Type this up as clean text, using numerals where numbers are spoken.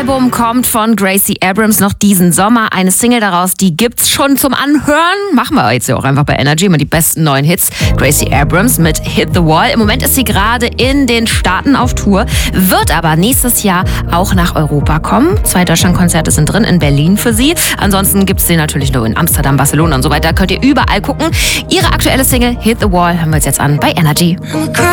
Album kommt von Gracie Abrams noch diesen Sommer. Eine Single daraus, die gibt's schon zum Anhören. Machen wir jetzt ja auch einfach bei Energy immer die besten neuen Hits. Gracie Abrams mit Hit the Wall. Im Moment ist sie gerade in den Staaten auf Tour, wird aber nächstes Jahr auch nach Europa kommen. 2 Deutschlandkonzerte sind drin, in Berlin für sie. Ansonsten gibt's sie natürlich nur in Amsterdam, Barcelona und so weiter. Könnt ihr überall gucken. Ihre aktuelle Single Hit the Wall hören wir uns jetzt an bei Energy.